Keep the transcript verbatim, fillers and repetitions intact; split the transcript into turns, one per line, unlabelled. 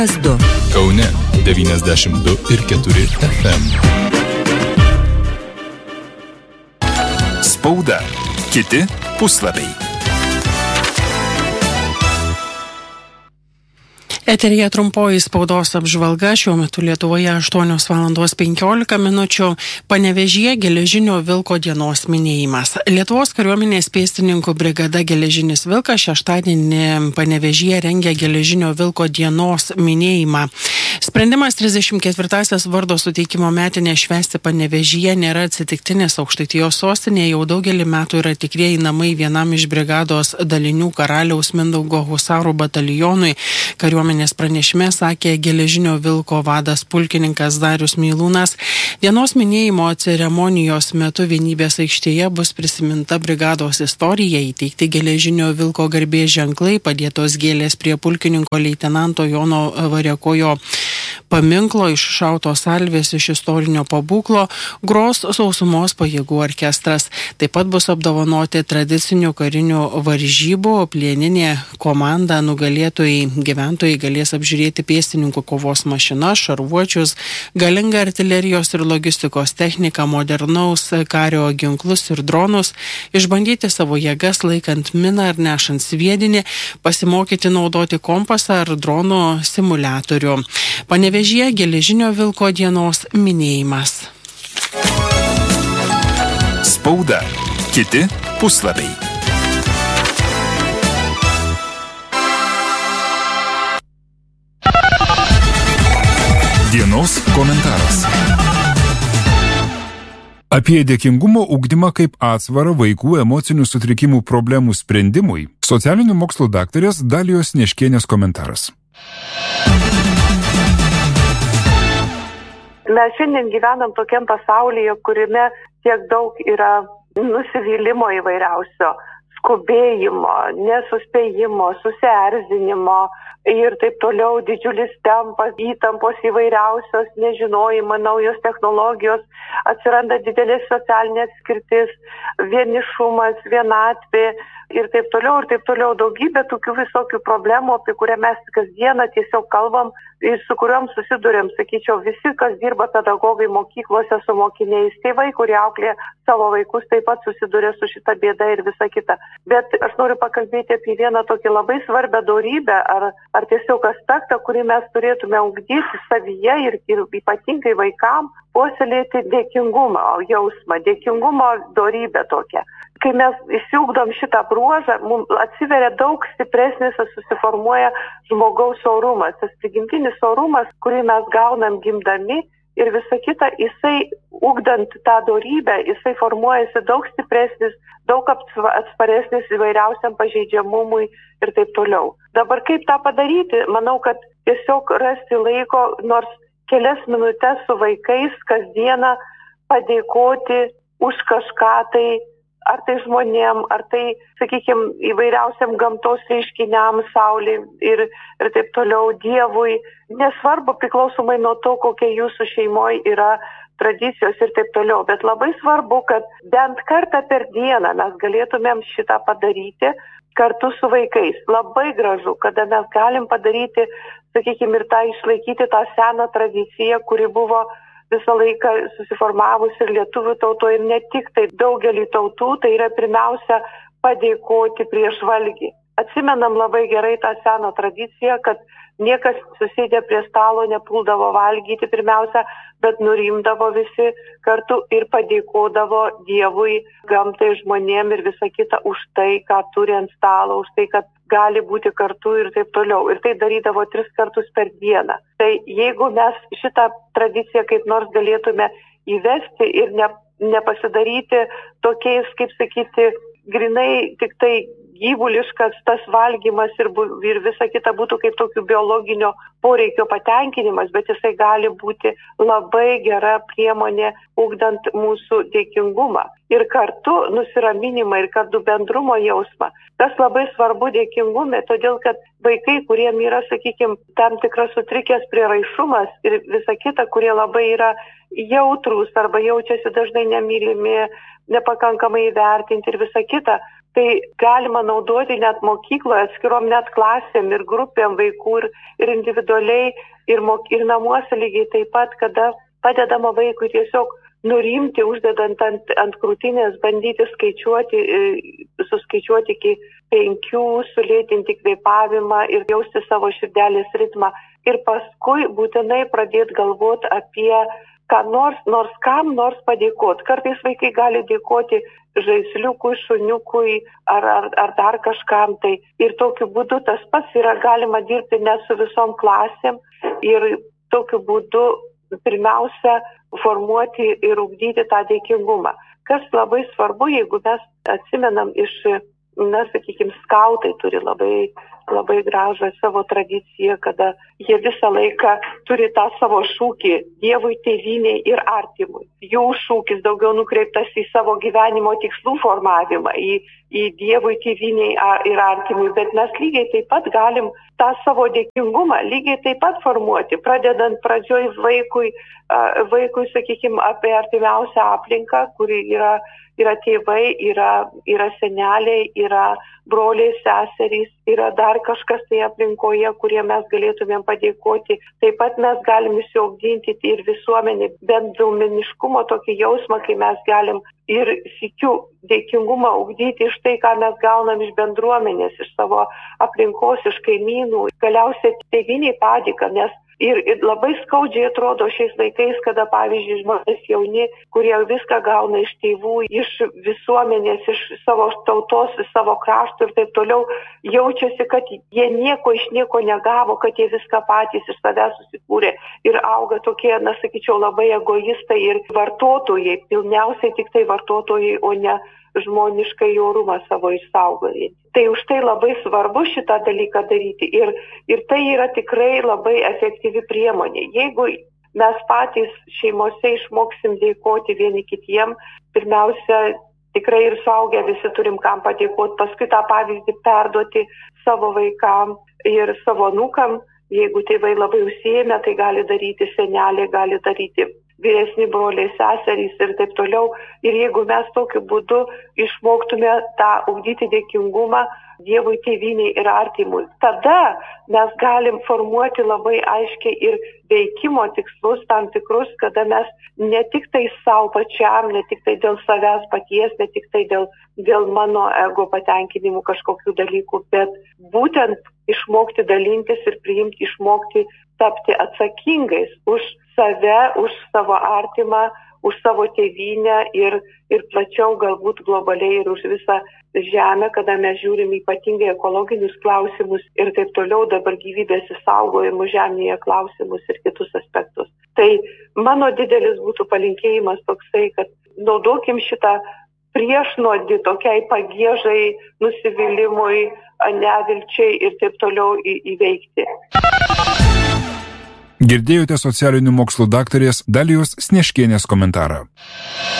du.
Kaune devyniasdešimt du ir keturi F M. Spauda. Kiti puslapiai.
Eteryje trumpoji spaudos apžvalga, šiuo metu Lietuvoje aštuonios valandos penkiolika minučių, Panevėžyje geležinio vilko dienos minėjimas. Lietuvos kariuomenės pėstininkų brigada Geležinis vilkas šeštadienį Panevėžyje rengia geležinio vilko dienos minėjimą. Sprendimas trisdešimt ketvirtąsias vardo suteikimo metinę švęsti Panevėžyje nėra atsitiktinis. Aukštaitijos sostinėje jau daugelį metų yra tikrieji namai vienam iš brigados dalinių Karaliaus Mindaugo husarų batalionui. Kariuomenės pranešime sakė geležinio vilko vadas pulkininkas Darius Meilūnas. Dienos minėjimo ceremonijos metu Vienybės aikštėje bus prisiminta brigados istorija, įteikti geležinio vilko garbės ženklai, padėtos gėlės prie pulkininko leitenanto Jono Variakojo paminklo, iššautos salvės iš istorinio pabūklo, gros sausumos pajėgų orkestras. Taip pat bus apdovanoti tradicinių karinių varžybų plieninė komanda, nugalėtojai gyventojai galės apžiūrėti pėstininkų kovos mašinas, šarvuočius, galingą artilerijos ir logistikos techniką, modernaus kario ginklus ir dronus, išbandyti savo jėgas laikant miną ar nešant sviedinį, pasimokyti naudoti kompasą ar dronų simuliatorių. Panevėžyje geležinio vilko dienos minėjimas.
Spauda. Kiti puslapiai. Dienos komentaras. Apie dėkingumo ugdymą kaip atsvarą vaikų emocinių sutrikimų problemų sprendimui socialinių mokslų daktarės Dalijos Neškienės komentaras.
Mes šiandien gyvenam tokiam pasaulyje, kuriame tiek daug yra nusivylimo įvairiausio, skubėjimo, nesuspėjimo, susierzinimo ir taip toliau, didžiulis tempas, įtampos įvairiausios, nežinojimo, naujos technologijos, atsiranda didelė socialinė atskirtis, vienišumas, vienatvė ir taip toliau, ir taip toliau, daugybė tokių visokių problemų, apie kurią mes kasdieną tiesiog kalbam ir su kuriuom susidurėm, sakyčiau, visi, kas dirba pedagogai mokyklose su mokiniais, tėvai, kurie auklė savo vaikus, taip pat susiduria su šita bėda ir visa kita. Bet aš noriu pakalbėti apie vieną tokį labai svarbią dorybę ar, ar tiesiog aspektą, kurį mes turėtume ugdyti savyje ir, ir ypatingai vaikam, puoselėti dėkingumo jausmą, dėkingumo dorybę tokią. Kai mes įsiugdom šitą bruožą, mums atsiveria daug stipresnis ir susiformuoja žmogaus orumas. Tas prigimtinis orumas, kurį mes gaunam gimdami ir visa kita, jisai ugdant tą dorybę, jisai formuojasi daug stipresnis, daug atsparesnis įvairiausiam pažeidžiamumui ir taip toliau. Dabar kaip tą padaryti? Manau, kad tiesiog rasti laiko, nors kelias minutės su vaikais kasdieną padėkoti už kažką tai, ar tai žmonėm, ar tai, sakykime, įvairiausiam gamtos reiškiniam, saulė ir, ir taip toliau, Dievui. Nesvarbu, priklausomai nuo to, kokia jūsų šeimoje yra tradicijos ir taip toliau. Bet labai svarbu, kad bent kartą per dieną mes galėtumėm šitą padaryti kartu su vaikais. Labai gražu, kada mes galim padaryti, sakykime, ir tą išlaikyti tą seną tradiciją, kuri buvo visą laiką susiformavus ir lietuvių tautoje, ir ne tik tai daugelį tautų, tai yra pirmiausia padėkoti prieš valgį. Atsimenam labai gerai tą seną tradiciją, kad niekas susėdę prie stalo nepuldavo valgyti pirmiausia, bet nurimdavo visi kartu ir padėkodavo Dievui, gamtai, žmonėm ir visa kita už tai, ką turi ant stalo, už tai, kad gali būti kartu ir taip toliau. Ir tai darydavo tris kartus per dieną. Tai jeigu mes šitą tradiciją kaip nors galėtume įvesti ir ne, nepasidaryti tokiais, kaip sakyti, grinai tik tai gyvuliškas tas valgymas ir, bu, ir visa kita būtų kaip tokių biologinio poreikio patenkinimas, bet jisai gali būti labai gera priemonė ugdant mūsų dėkingumą ir kartu nusiraminimą ir kartu bendrumo jausmą. Tas labai svarbu dėkingume, todėl kad vaikai, kuriem yra, sakykime, tam tikras sutrikęs prieraišumas ir visa kita, kurie labai yra jautrūs arba jaučiasi dažnai nemylimi, nepakankamai įvertinti ir visa kita, tai galima naudoti net mokykloje, atskirom net klasėm ir grupėm vaikų ir, ir individualiai ir, mok, ir namuose lygiai taip pat, kada padedama vaikui tiesiog nurimti, uždedant ant, ant krūtinės, bandyti skaičiuoti, suskaičiuoti iki penkių, sulėtinti kvėpavimą ir jausti savo širdelės ritmą. Ir paskui būtinai pradėti galvoti apie ką nors, nors kam nors padėkoti. Kartais vaikai gali dėkoti žaisliukui, šuniukui ar, ar, ar dar kažkam. Tai. Ir tokiu būdu tas pats yra galima dirbti net su visom klasėm ir tokiu būdu pirmiausia formuoti ir ugdyti tą dėkingumą. Kas labai svarbu, jeigu mes atsimenam iš, na, sakykime, skautai turi labai, labai gražą savo tradiciją, kada jie visą laiką turi tą savo šūkį Dievui, tėvynei ir artimui. Jų šūkis daugiau nukreiptas į savo gyvenimo tikslų formavimą, į, į Dievui, tėvynei ir artimui, bet mes lygiai taip pat galim tą savo dėkingumą lygiai taip pat formuoti, pradedant pradžioj vaikui, vaikui, sakykime, apie artimiausią aplinką, kuri yra, yra tėvai, yra, yra seneliai, yra broliai, seserys, yra dar kažkas tai aplinkoje, kurie mes galėtumėm padėkoti. Taip pat mes galim įsiugdinti ir visuomenį bendruomeniškumo tokį jausmą, kai mes galim ir sykiu dėkingumą ugdyti iš tai, ką mes gaunam iš bendruomenės, iš savo aplinkos, iš kaimynų, galiausiai tėvynei padėką, nes ir, ir labai skaudžiai atrodo šiais laikais, kada, pavyzdžiui, žmonės jauni, kurie viską gauna iš tėvų, iš visuomenės, iš savo tautos, iš savo krašto ir taip toliau, jaučiasi, kad jie nieko iš nieko negavo, kad jie viską patys iš savęs susikūrė ir auga tokie, na, sakyčiau, labai egoistai ir vartotojai, pilniausiai tik tai vartotojai, o ne žmoniškai orumą savo išsaugojai. Tai už tai labai svarbu šitą dalyką daryti ir, ir tai yra tikrai labai efektyvi priemonė. Jeigu mes patys šeimose išmoksim dėkoti vieni kitiem, pirmiausia, tikrai ir suaugę visi turim kam padėkoti, paskui tą pavyzdį perduoti savo vaikam ir savo anūkam. Jeigu tėvai labai užsiėmę, tai gali daryti seneliai, gali daryti vyresni broliai, seserys ir taip toliau. Ir jeigu mes tokiu būdu išmoktume tą ugdyti dėkingumą Dievui, tėvynei ir artimui, tada mes galim formuoti labai aiškiai ir veikimo tikslus tam tikrus, kada mes ne tik tai savo pačiam, ne tik tai dėl savęs paties, ne tik tai dėl, dėl mano ego patenkinimų kažkokių dalykų, bet būtent išmokti dalintis ir priimti, išmokti tapti atsakingais už save, už savo artimą, už savo tėvynę ir, ir plačiau galbūt globaliai ir už visą žemę, kada mes žiūrim ypatingai ekologinius klausimus ir taip toliau dabar gyvybės išsaugojimų žemėje klausimus ir kitus aspektus. Tai mano didelis būtų palinkėjimas toksai, kad naudokim šitą priešnuodį tokiai pagiežai, nusivylimui, nevilčiai ir taip toliau į, įveikti.
Girdėjote socialinių mokslų daktarės Dalijos Snieškienės komentarą.